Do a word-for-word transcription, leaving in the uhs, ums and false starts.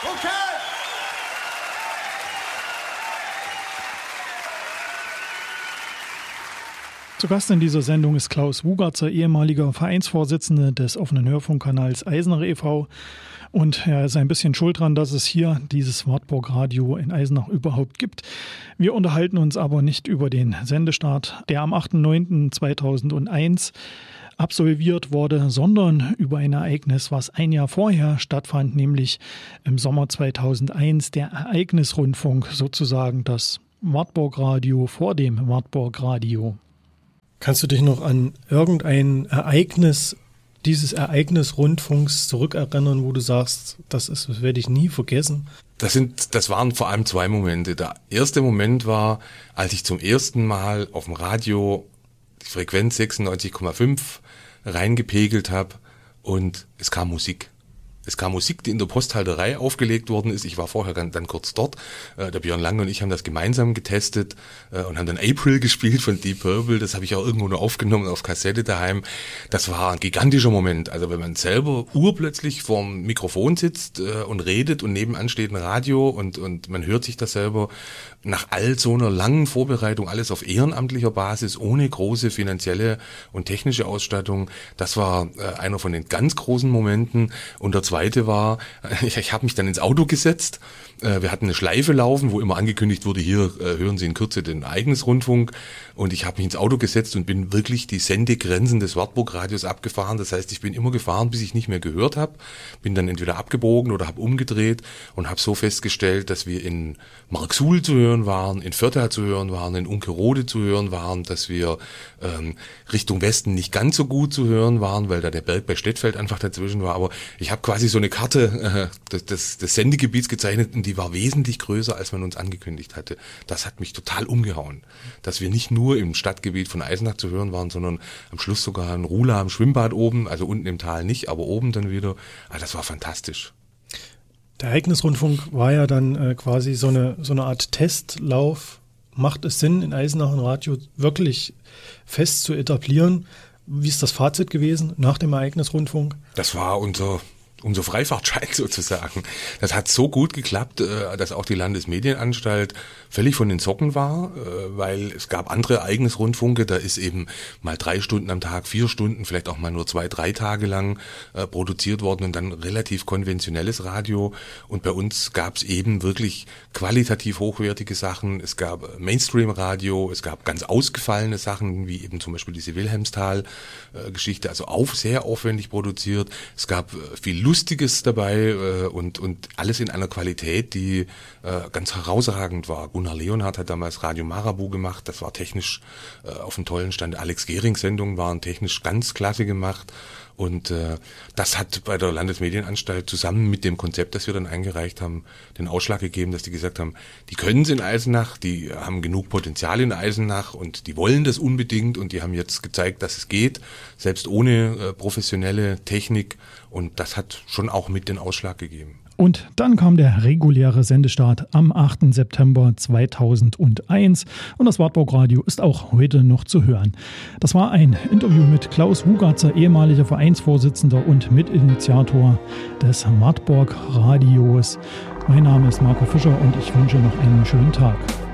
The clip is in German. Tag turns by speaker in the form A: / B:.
A: Okay.
B: Zu Gast in dieser Sendung ist Klaus Wugatzer, ehemaliger Vereinsvorsitzender des offenen Hörfunkkanals Eisenach e V. Und er ist ein bisschen schuld dran, dass es hier dieses Wartburg Radio in Eisenach überhaupt gibt. Wir unterhalten uns aber nicht über den Sendestart, der am achter neunter zweitausendeins absolviert wurde, sondern über ein Ereignis, was ein Jahr vorher stattfand, nämlich im Sommer zweitausendeins, der Ereignisrundfunk, sozusagen das Wartburg Radio vor dem Wartburg Radio.
C: Kannst du dich noch an irgendein Ereignis dieses Ereignisrundfunks zurückerinnern, wo du sagst, das ist, das werde ich nie vergessen?
D: Das sind, das waren vor allem zwei Momente. Der erste Moment war, als ich zum ersten Mal auf dem Radio die Frequenz sechsundneunzig Komma fünf reingepegelt habe und es kam Musik. Es kam Musik, die in der Posthalterei aufgelegt worden ist. Ich war vorher dann, dann kurz dort. Äh, der Björn Lange und ich haben das gemeinsam getestet äh, und haben dann April gespielt von Deep Purple. Das habe ich auch irgendwo nur aufgenommen auf Kassette daheim. Das war ein gigantischer Moment. Also wenn man selber urplötzlich vorm Mikrofon sitzt äh, und redet und nebenan steht ein Radio und, und man hört sich das selber nach all so einer langen Vorbereitung, alles auf ehrenamtlicher Basis, ohne große finanzielle und technische Ausstattung. Das war äh, einer von den ganz großen Momenten. Und der zweite war, ich, ich habe mich dann ins Auto gesetzt. Äh, wir hatten eine Schleife laufen, wo immer angekündigt wurde, hier äh, hören Sie in Kürze den Ereignisrundfunk. Und ich habe mich ins Auto gesetzt und bin wirklich die Sendegrenzen des Wartburg-Radios abgefahren. Das heißt, ich bin immer gefahren, bis ich nicht mehr gehört habe. Bin dann entweder abgebogen oder habe umgedreht und habe so festgestellt, dass wir in Marksuhl zu hören waren, in Vörtha zu hören waren, in Unkerode zu hören waren, dass wir ähm, Richtung Westen nicht ganz so gut zu hören waren, weil da der Berg bei Stettfeld einfach dazwischen war. Aber ich habe quasi so eine Karte äh, des, des Sendegebiets gezeichnet und die war wesentlich größer, als man uns angekündigt hatte. Das hat mich total umgehauen, dass wir nicht nur im Stadtgebiet von Eisenach zu hören waren, sondern am Schluss sogar in Ruhla am Schwimmbad oben, also unten im Tal nicht, aber oben dann wieder. Also das war fantastisch.
C: Der Ereignisrundfunk war ja dann äh, quasi so eine, so eine Art Testlauf. Macht es Sinn, in Eisenach ein Radio wirklich fest zu etablieren? Wie ist das Fazit gewesen nach dem Ereignisrundfunk?
D: Das war unser... unser Freifahrtschein sozusagen. Das hat so gut geklappt, dass auch die Landesmedienanstalt völlig von den Socken war, weil es gab andere Ereignisrundfunke, da ist eben mal drei Stunden am Tag, vier Stunden, vielleicht auch mal nur zwei, drei Tage lang äh, produziert worden und dann relativ konventionelles Radio. Und bei uns gab es eben wirklich qualitativ hochwertige Sachen. Es gab Mainstream-Radio, es gab ganz ausgefallene Sachen, wie eben zum Beispiel diese Wilhelmsthal-Geschichte, also auf, sehr aufwendig produziert. Es gab äh, viel Lustiges dabei äh, und, und alles in einer Qualität, die äh, ganz herausragend war. Gunnar Leonhardt hat damals Radio Marabu gemacht, das war technisch äh, auf einem tollen Stand. Alex Gehrings Sendungen waren technisch ganz klasse gemacht und äh, das hat bei der Landesmedienanstalt zusammen mit dem Konzept, das wir dann eingereicht haben, den Ausschlag gegeben, dass die gesagt haben, die können es in Eisenach, die haben genug Potenzial in Eisenach und die wollen das unbedingt und die haben jetzt gezeigt, dass es geht, selbst ohne äh, professionelle Technik und das hat schon auch mit den Ausschlag gegeben.
B: Und dann kam der reguläre Sendestart am achter September zweitausendeins und das Wartburg Radio ist auch heute noch zu hören. Das war ein Interview mit Klaus Wugatzer, ehemaliger Vereinsvorsitzender und Mitinitiator des Wartburg Radios. Mein Name ist Marco Fischer und ich wünsche noch einen schönen Tag.